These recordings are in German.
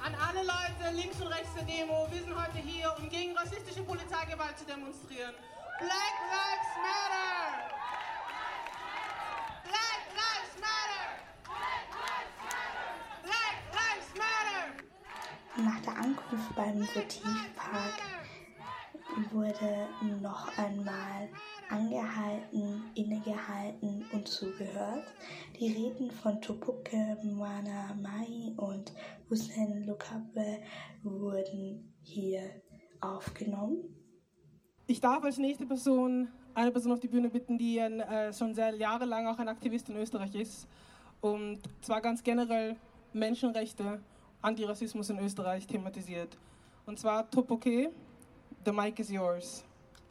An alle Leute links und rechts der Demo, wir sind heute hier, um gegen rassistische Polizeigewalt zu demonstrieren. Black Lives Matter! Black Lives Matter! Black Lives Matter! Nach der Ankunft beim Votivpark wurde noch einmal angehalten, innegehalten und zugehört. Die Reden von Tupuke Mwana Mai und Hussein Lukabe wurden hier aufgenommen. Ich darf als nächste Person eine Person auf die Bühne bitten, die schon sehr jahrelang auch ein Aktivist in Österreich ist. Und zwar ganz generell Menschenrechte, Antirassismus in Österreich thematisiert. Und zwar Tupuke, the mic is yours.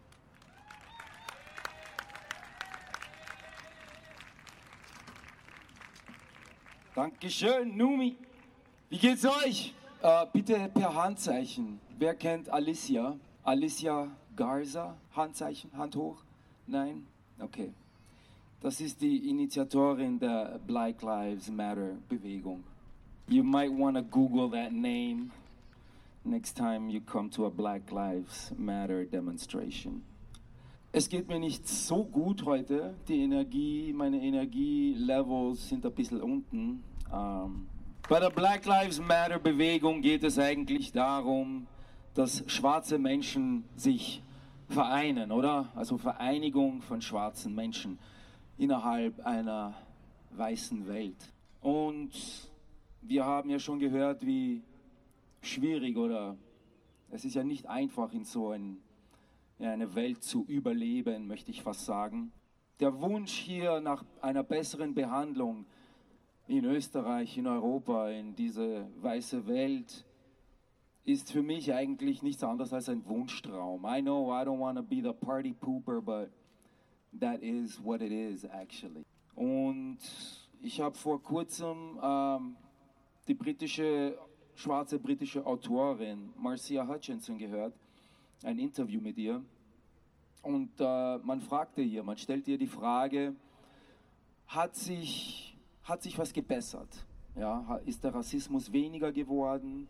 Dankeschön, Numi. Wie geht's euch? Bitte per Handzeichen. Wer kennt Alicia? Alicia Garza? Handzeichen, Hand hoch? Nein? Okay. Das ist die Initiatorin der Black Lives Matter Bewegung. You might want to Google that name next time you come to a Black Lives Matter demonstration. Es geht mir nicht so gut heute. Meine Energielevels sind ein bisschen unten. Bei der Black Lives Matter Bewegung geht es eigentlich darum, dass schwarze Menschen sich vereinen, oder? Also Vereinigung von schwarzen Menschen innerhalb einer weißen Welt. Und wir haben ja schon gehört, wie schwierig, oder es ist ja nicht einfach in so eine Welt zu überleben, möchte ich fast sagen. Der Wunsch hier nach einer besseren Behandlung in Österreich, in Europa, in diese weiße Welt, ist für mich eigentlich nichts anderes als ein Wunschtraum. I know I don't want to be the party pooper, but that is what it is actually. Und ich habe vor kurzem die schwarze britische Autorin Marcia Hutchinson gehört, ein Interview mit ihr. Und man stellt ihr die Frage, hat sich was gebessert? Ja, ist der Rassismus weniger geworden?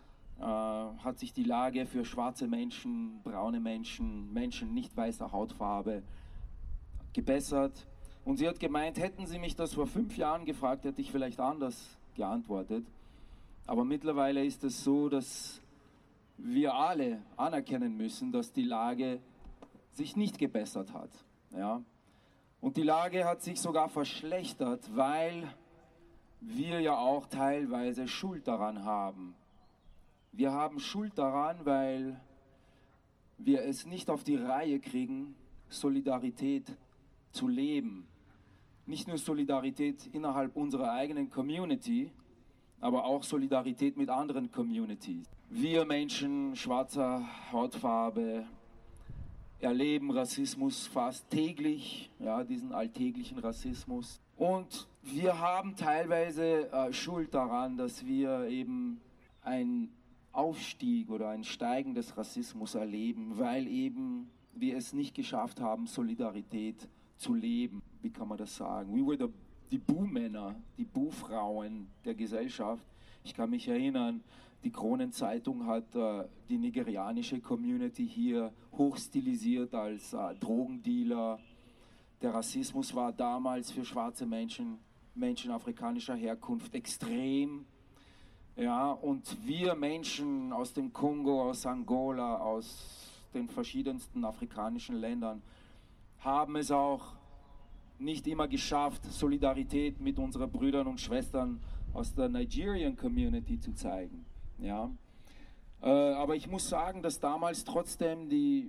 Hat sich die Lage für schwarze Menschen, braune Menschen, Menschen nicht weißer Hautfarbe gebessert? Und sie hat gemeint, hätten Sie mich das vor 5 Jahren gefragt, hätte ich vielleicht anders geantwortet. Aber mittlerweile ist es so, dass wir alle anerkennen müssen, dass die Lage sich nicht gebessert hat. Ja? Und die Lage hat sich sogar verschlechtert, weil wir ja auch teilweise Schuld daran haben. Wir haben Schuld daran, weil wir es nicht auf die Reihe kriegen, Solidarität zu leben. Nicht nur Solidarität innerhalb unserer eigenen Community, aber auch Solidarität mit anderen Communities. Wir Menschen schwarzer Hautfarbe erleben Rassismus fast täglich, ja, diesen alltäglichen Rassismus. Und wir haben teilweise Schuld daran, dass wir eben einen Aufstieg oder ein Steigen des Rassismus erleben, weil eben wir es nicht geschafft haben, Solidarität zu leben. Wie kann man das sagen? We were die Buhmänner, die Buhfrauen der Gesellschaft. Ich kann mich erinnern, die Kronenzeitung hat die nigerianische Community hier hochstilisiert als Drogendealer. Der Rassismus war damals für schwarze Menschen afrikanischer Herkunft extrem. Ja, und wir Menschen aus dem Kongo, aus Angola, aus den verschiedensten afrikanischen Ländern haben es auch nicht immer geschafft, Solidarität mit unseren Brüdern und Schwestern aus der Nigerian Community zu zeigen. Ja. Aber ich muss sagen, dass damals trotzdem die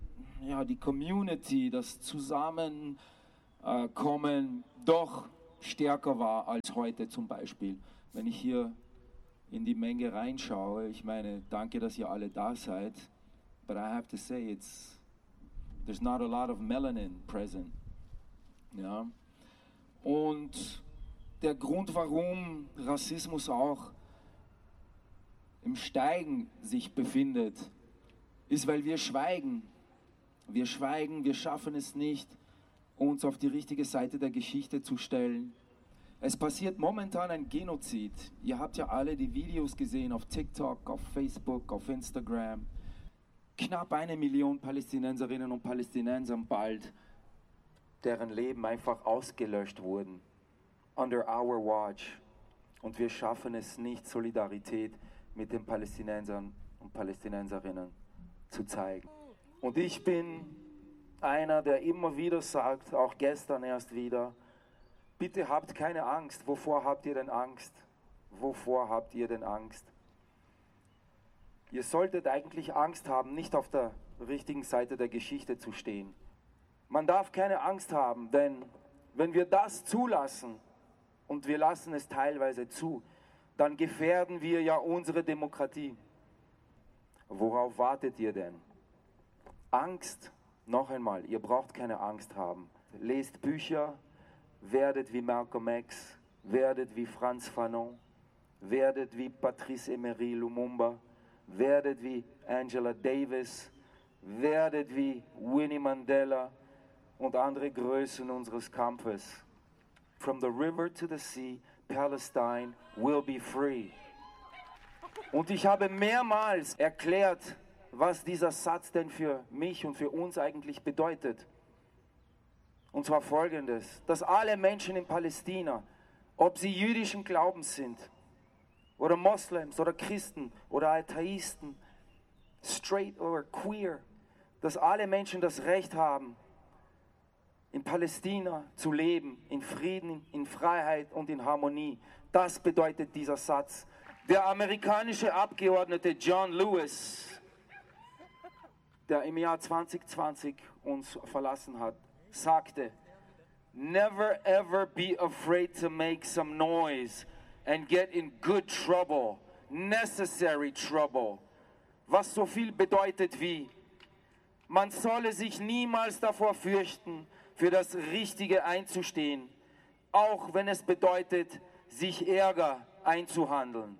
Community, das Zusammenkommen doch stärker war als heute zum Beispiel. Wenn ich hier in die Menge reinschaue, ich meine, danke, dass ihr alle da seid, but I have to say, there's not a lot of melanin present. Ja. Und der Grund, warum Rassismus auch im Steigen sich befindet, ist, weil wir schweigen. Wir schweigen, wir schaffen es nicht, uns auf die richtige Seite der Geschichte zu stellen. Es passiert momentan ein Genozid. Ihr habt ja alle die Videos gesehen auf TikTok, auf Facebook, auf Instagram. Knapp 1 Million Palästinenserinnen und Palästinenser bald, deren Leben einfach ausgelöscht wurden. Under our watch. Und wir schaffen es nicht, Solidarität mit den Palästinensern und Palästinenserinnen zu zeigen. Und ich bin einer, der immer wieder sagt, auch gestern erst wieder, bitte habt keine Angst. Wovor habt ihr denn Angst? Wovor habt ihr denn Angst? Ihr solltet eigentlich Angst haben, nicht auf der richtigen Seite der Geschichte zu stehen. Man darf keine Angst haben, denn wenn wir das zulassen, und wir lassen es teilweise zu, dann gefährden wir ja unsere Demokratie. Worauf wartet ihr denn? Angst, noch einmal, ihr braucht keine Angst haben. Lest Bücher, werdet wie Malcolm X, werdet wie Frantz Fanon, werdet wie Patrice Emery Lumumba, werdet wie Angela Davis, werdet wie Winnie Mandela und andere Größen unseres Kampfes. From the river to the sea, Palestine will be free. Und ich habe mehrmals erklärt, was dieser Satz denn für mich und für uns eigentlich bedeutet. Und zwar Folgendes, dass alle Menschen in Palästina, ob sie jüdischen Glaubens sind, oder Moslems, oder Christen, oder Atheisten, straight oder queer, dass alle Menschen das Recht haben, in Palästina zu leben, in Frieden, in Freiheit und in Harmonie. Das bedeutet dieser Satz. Der amerikanische Abgeordnete John Lewis, der im Jahr 2020 uns verlassen hat, sagte, "Never ever be afraid to make some noise and get in good trouble, necessary trouble." Was so viel bedeutet wie, man solle sich niemals davor fürchten, für das Richtige einzustehen, auch wenn es bedeutet, sich Ärger einzuhandeln.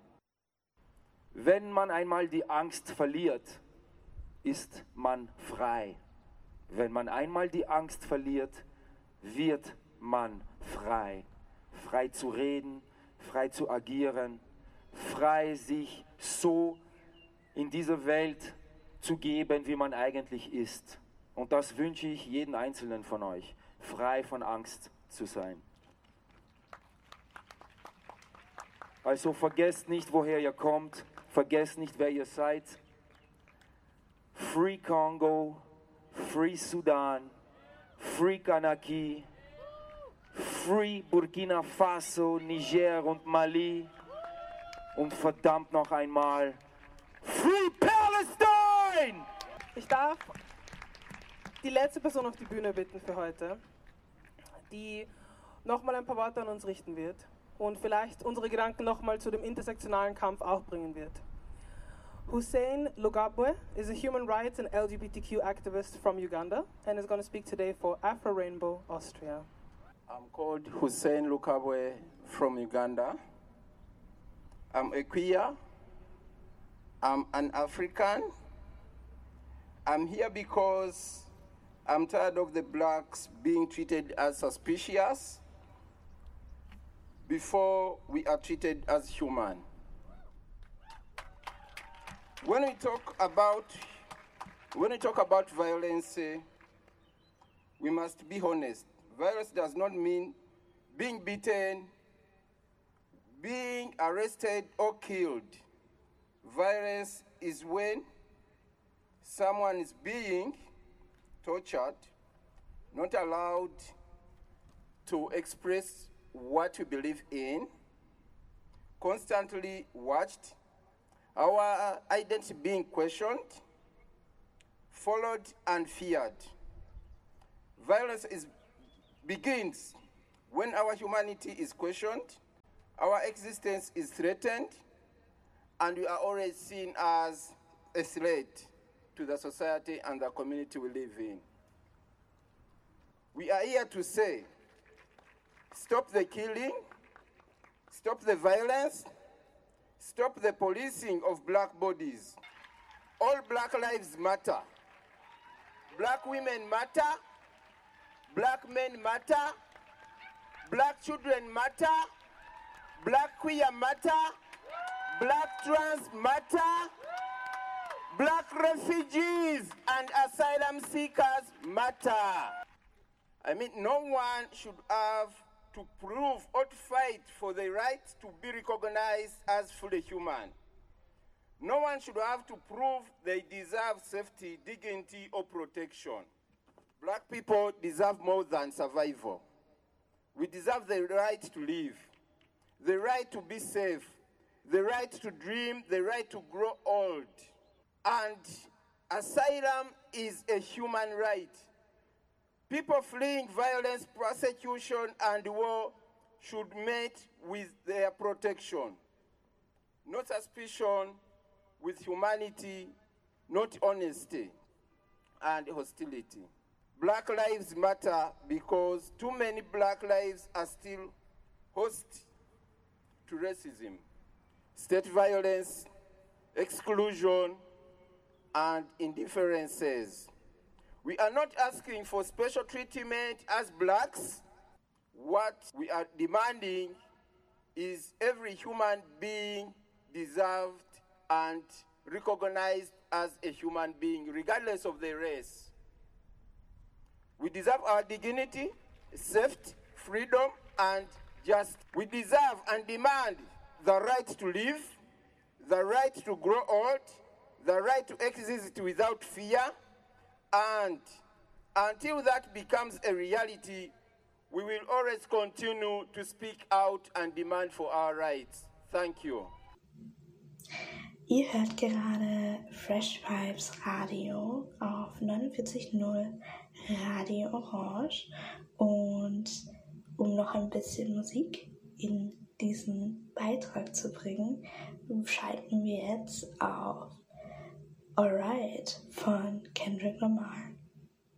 Wenn man einmal die Angst verliert, ist man frei. Wenn man einmal die Angst verliert, wird man frei. Frei zu reden, frei zu agieren, frei sich so in diese Welt zu geben, wie man eigentlich ist. Und das wünsche ich jeden Einzelnen von euch, frei von Angst zu sein. Also vergesst nicht, woher ihr kommt, vergesst nicht, wer ihr seid. Free Congo, Free Sudan, Free Kanaki, Free Burkina Faso, Niger und Mali und verdammt noch einmal, Free Palestine! Ich darf die letzte Person auf die Bühne bitten für heute, die nochmal ein paar Worte an uns richten wird und vielleicht unsere Gedanken nochmal zu dem intersektionalen Kampf auch bringen wird. Hussein Lugabwe is a human rights and LGBTQ activist from Uganda and is going to speak today for Afro Rainbow Austria. I'm called Hussein Lukabwe from Uganda. I'm a queer. I'm an African. I'm here because I'm tired of the blacks being treated as suspicious before we are treated as human. When we talk about violence, we must be honest. Violence does not mean being beaten, being arrested or killed. Violence is when someone is being tortured, not allowed to express what we believe in, constantly watched, our identity being questioned, followed and feared. Violence begins when our humanity is questioned, our existence is threatened, and we are always seen as a threat to the society and the community we live in. We are here to say, stop the killing, stop the violence, stop the policing of black bodies. All black lives matter. Black women matter, black men matter, black children matter, Black queer matter, black trans matter, black refugees and asylum seekers matter. I mean, no one should have to prove or to fight for the right to be recognized as fully human. No one should have to prove they deserve safety, dignity, or protection. Black people deserve more than survival. We deserve the right to live, the right to be safe, the right to dream, the right to grow old. And asylum is a human right. People fleeing violence, persecution, and war should meet with their protection. Not suspicion, with humanity, not honesty and hostility. Black lives matter because too many black lives are still host to racism, state violence, exclusion, and indifferences. We are not asking for special treatment as blacks. What we are demanding is every human being deserved and recognized as a human being, regardless of their race. We deserve our dignity, safety, freedom, and justice. We deserve and demand the right to live, the right to grow old, the right to exist without fear, and until that becomes a reality, we will always continue to speak out and demand for our rights. Thank you. Ihr hört gerade Fresh Vibes Radio auf 49.0 Radio Orange und um noch ein bisschen Musik in diesen Beitrag zu bringen, schalten wir jetzt auf Alright von Kendrick Lamar.